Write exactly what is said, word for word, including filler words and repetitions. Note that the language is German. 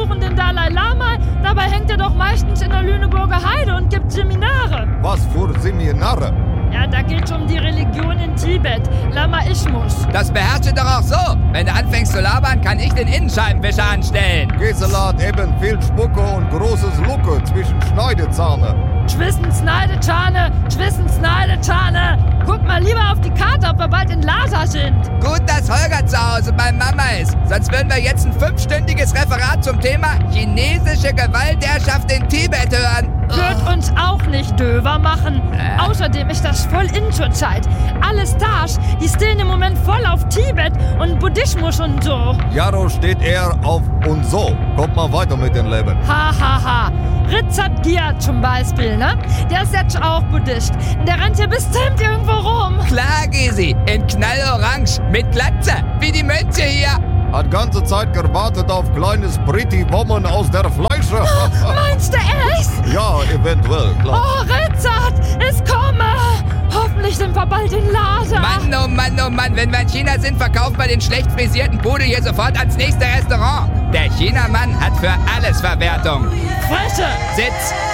besuchen den Dalai Lama, dabei hängt er doch meistens in der Lüneburger Heide und gibt Seminare. Was für Seminare? Ja, da geht's um die Religion in Tibet, Lamaismus. Das beherrschst du doch auch so. Wenn du anfängst zu labern, kann ich den Innenscheibenwischer anstellen. Gisela hat eben viel Spucke und großes Lucke zwischen Schneidezahne. Schwissensneidetschane, Schwissensneidetschane. Guck mal lieber auf die Karte, ob wir bald in Lhasa sind. Gut, dass Holger zu Hause bei Mama ist. Sonst würden wir jetzt ein fünfstündiges Referat zum Thema chinesische Gewaltherrschaft in Tibet hören. Wird uns auch nicht döver machen. Äh. Außerdem ist das voll in zur Zeit. Alle Stars, die stehen im Moment voll auf Tibet und Buddhismus und so. Jaro steht eher auf und so. Kommt mal weiter mit dem Leben. Ha, ha, ha. Richard Gere zum Beispiel, ne? Der ist jetzt auch Buddhist. Der rennt hier bestimmt irgendwo rum. Klar, Gysi. In knallorange. Mit Glatze. Wie die Mönche hier. Hat ganze Zeit gewartet auf kleines Pretty Woman aus der Fleische. Oh, meinst du echt? Ja, eventuell, klar. Oh, Richard, es komme. Hoffentlich sind wir bald in Lhasa. Mann, oh Mann, oh Mann. Wenn wir in China sind, verkaufen wir den schlecht frisierten Pudel hier sofort ans nächste Restaurant. Der Chinamann hat für alles Verwertung. Fresse. Sitz.